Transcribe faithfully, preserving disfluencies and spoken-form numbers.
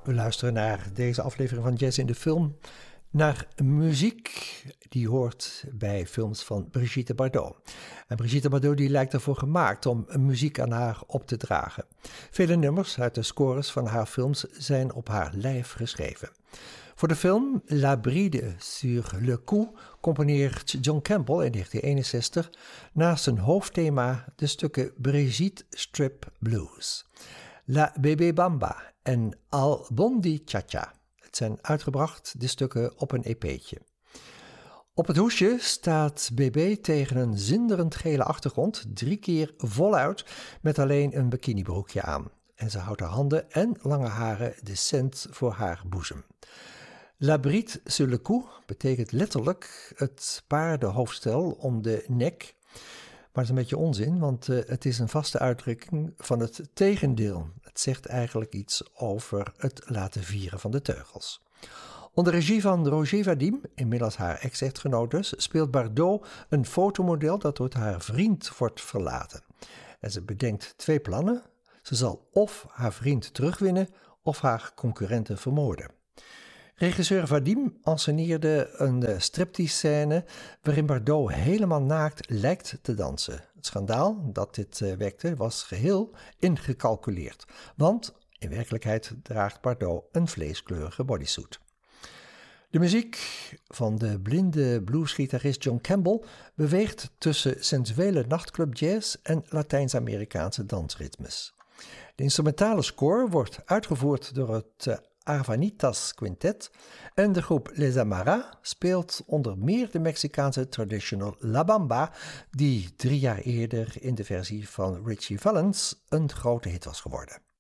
We luisteren naar deze aflevering van Jazz in de Film, naar muziek die hoort bij films van Brigitte Bardot. En Brigitte Bardot die lijkt ervoor gemaakt om muziek aan haar op te dragen. Vele nummers uit de scores van haar films zijn op haar lijf geschreven. Voor de film La Bride sur le Cou componeert John Campbell in negentien eenenzestig naast een hoofdthema de stukken Brigitte Strip Blues, La Bébé Bamba en Al Bondi Cha-Cha. Het zijn uitgebracht, de stukken, op een E P'tje. Op het hoesje staat B B tegen een zinderend gele achtergrond, drie keer voluit, met alleen een bikinibroekje aan. En ze houdt haar handen en lange haren decent voor haar boezem. La bride sur le cou betekent letterlijk het paardenhoofdstel om de nek. Maar dat is een beetje onzin, want uh, het is een vaste uitdrukking van het tegendeel. Het zegt eigenlijk iets over het laten vieren van de teugels. Onder regie van Roger Vadim, inmiddels haar ex-echtgenoot dus, speelt Bardot een fotomodel dat door haar vriend wordt verlaten. En ze bedenkt twee plannen. Ze zal of haar vriend terugwinnen of haar concurrenten vermoorden. Regisseur Vadim anceneerde een striptease-scène waarin Bardot helemaal naakt lijkt te dansen. Het schandaal dat dit wekte was geheel ingecalculeerd, want in werkelijkheid draagt Bardot een vleeskleurige bodysuit. De muziek van de blinde bluesgitarist John Campbell beweegt tussen sensuele nachtclubjazz en Latijns-Amerikaanse dansritmes. De instrumentale score wordt uitgevoerd door het Arvanitas Quintet en de groep Les Amaras speelt onder meer de Mexicaanse traditional La Bamba, die drie jaar eerder in de versie van Richie Valens een grote hit was geworden.